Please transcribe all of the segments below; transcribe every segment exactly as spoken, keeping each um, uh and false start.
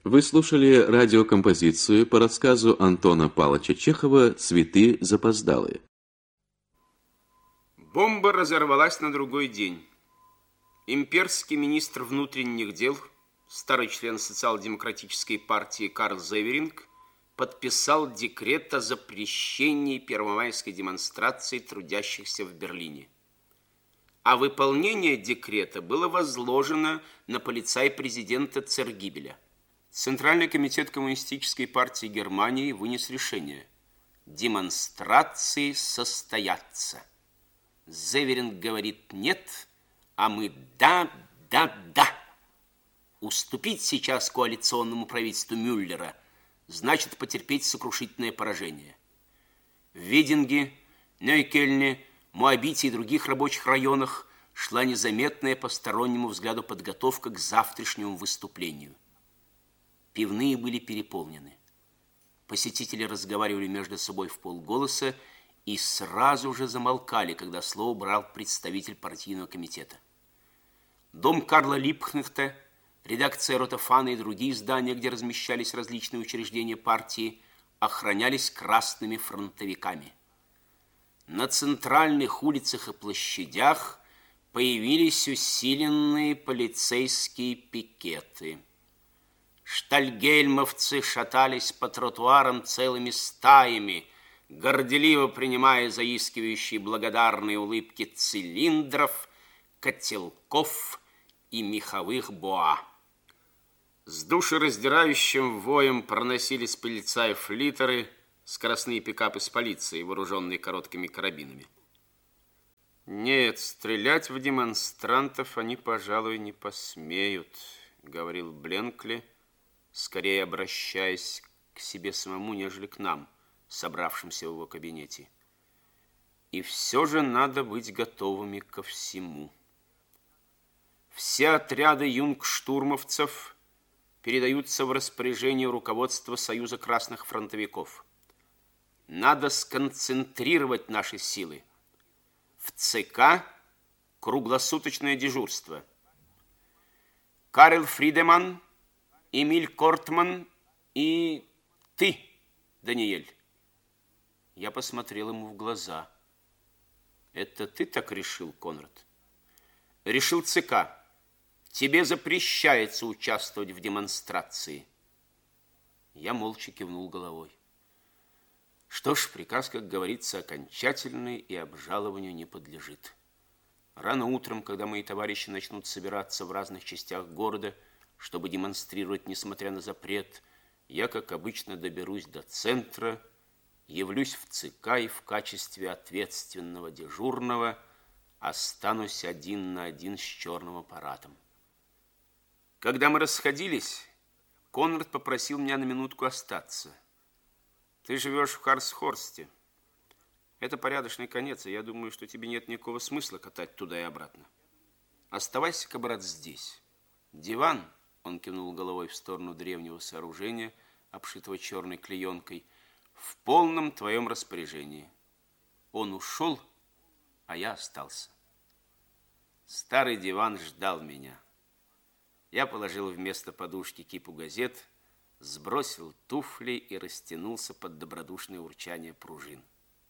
Вы слушали радиокомпозицию по рассказу Антона Павловича Чехова «Цветы запоздалые». Бомба разорвалась на другой день. Имперский министр внутренних дел, старый член социал-демократической партии Карл Зеверинг, подписал декрет о запрещении первомайской демонстрации трудящихся в Берлине. А выполнение декрета было возложено на полицай-президента Цергибеля. Центральный комитет Коммунистической партии Германии вынес решение: демонстрации состоятся. Зеверинг говорит нет, а мы да, да, да. Уступить сейчас коалиционному правительству Мюллера значит потерпеть сокрушительное поражение. В Видинге, Нойкельне, Моабите и других рабочих районах шла незаметная постороннему взгляду подготовка к завтрашнему выступлению. Пивные были переполнены. Посетители разговаривали между собой вполголоса и сразу же замолкали, когда слово брал представитель партийного комитета. Дом Карла Липкнехта, редакция Ротофана и другие здания, где размещались различные учреждения партии, охранялись красными фронтовиками. На центральных улицах и площадях появились усиленные полицейские пикеты. Штальгельмовцы шатались по тротуарам целыми стаями, горделиво принимая заискивающие благодарные улыбки цилиндров, котелков и меховых боа. С душераздирающим воем проносились полицаи-флитеры, скоростные пикапы с полицией, вооруженные короткими карабинами. Нет, стрелять в демонстрантов они, пожалуй, не посмеют, говорил Бленкли, скорее обращаясь к себе самому, нежели к нам, собравшимся в его кабинете. И все же надо быть готовыми ко всему. Все отряды юнгштурмовцев передаются в распоряжение руководства Союза красных фронтовиков. Надо сконцентрировать наши силы. В ЦК круглосуточное дежурство. Карл Фридеман, Эмиль Кортман и ты, Даниэль. Я посмотрел ему в глаза. Это ты так решил, Конрад? Решил ЦК. Тебе запрещается участвовать в демонстрации. Я молча кивнул головой. Что ж, приказ, как говорится, окончательный и обжалованию не подлежит. Рано утром, когда мои товарищи начнут собираться в разных частях города, чтобы демонстрировать, несмотря на запрет, я, как обычно, доберусь до центра, явлюсь в ЦК и в качестве ответственного дежурного останусь один на один с черным аппаратом. Когда мы расходились, Конрад попросил меня на минутку остаться. Ты живешь в Карсхорсте. Это порядочный конец, и я думаю, что тебе нет никакого смысла катать туда и обратно. Оставайся-ка, брат, здесь. Диван, он кивнул головой в сторону древнего сооружения, обшитого черной клеенкой, в полном твоем распоряжении. Он ушел, а я остался. Старый диван ждал меня. Я положил вместо подушки кипу газет, сбросил туфли и растянулся под добродушное урчание пружин.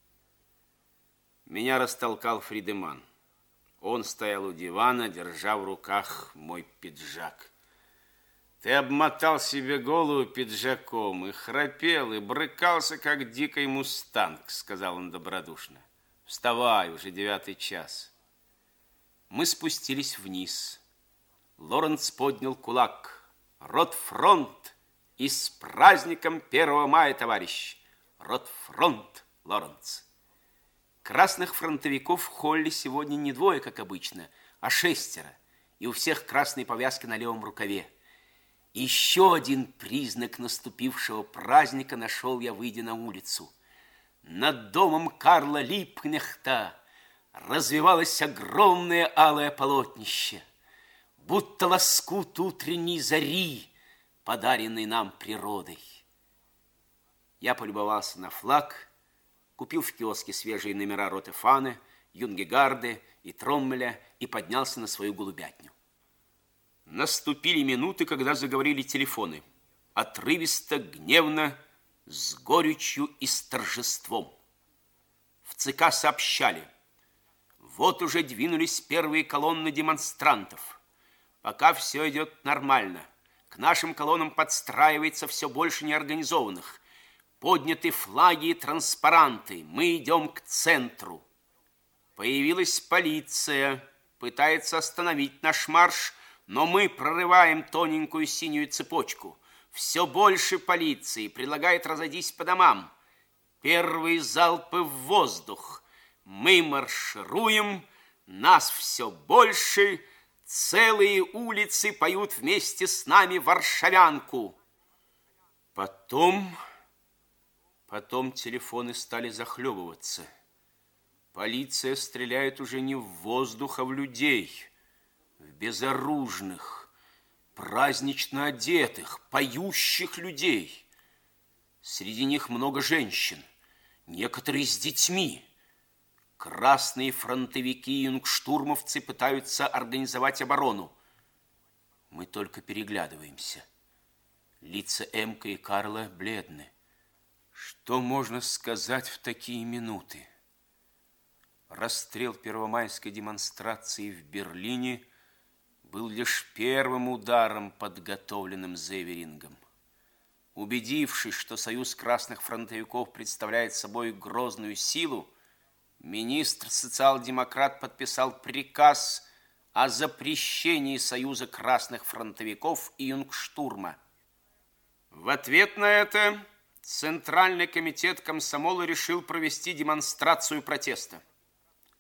Меня растолкал Фридеман. Он стоял у дивана, держа в руках мой пиджак. Ты обмотал себе голову пиджаком и храпел, и брыкался, как дикий мустанг, сказал он добродушно. Вставай, уже девятый час. Мы спустились вниз. Лоренц поднял кулак. Ротфронт! И с праздником первого мая, товарищ! Ротфронт, Лоренц! Красных фронтовиков в холле сегодня не двое, как обычно, а шестеро, и у всех красные повязки на левом рукаве. Еще один признак наступившего праздника нашел я, выйдя на улицу. Над домом Карла Липкнехта развивалось огромное алое полотнище, будто лоскут утренней зари, подаренный нам природой. Я полюбовался на флаг, купил в киоске свежие номера Ротефана, Юнгегарде и Троммеля и поднялся на свою голубятню. Наступили минуты, когда заговорили телефоны. отрывисто, гневно, с горечью и с торжеством. В ЦК сообщали: вот уже двинулись первые колонны демонстрантов. Пока все идет нормально. К нашим колоннам подстраивается все больше неорганизованных. Подняты флаги и транспаранты. Мы идем к центру. Появилась полиция, пытается остановить наш марш, но мы прорываем тоненькую синюю цепочку. Все больше полиции предлагает разойтись по домам. Первые залпы в воздух. Мы маршируем, нас все больше. Целые улицы поют вместе с нами варшавянку. Потом, потом телефоны стали захлебываться. Полиция стреляет уже не в воздух, а в людей, в безоружных, празднично одетых, поющих людей. Среди них много женщин, некоторые с детьми. Красные фронтовики и юнгштурмовцы пытаются организовать оборону. Мы только переглядываемся. Лица Эмка и Карла бледны. Что можно сказать в такие минуты? Расстрел первомайской демонстрации в Берлине был лишь первым ударом, подготовленным Зеверингом. Убедившись, что союз красных фронтовиков представляет собой грозную силу, министр-социал-демократ подписал приказ о запрещении союза красных фронтовиков и юнгштурма. В ответ на это Центральный комитет комсомола решил провести демонстрацию протеста.